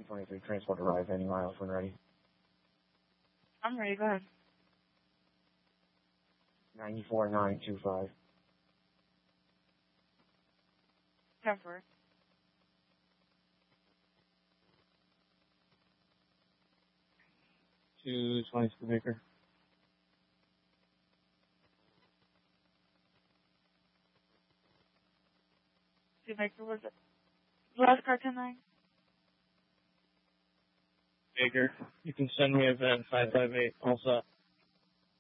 223, transport arrive, any miles when ready. I'm ready, go ahead. 94925. 10-4. To 20 Baker. Baker, was it? Last car 10-9? Baker, you can send me a van 558, all set.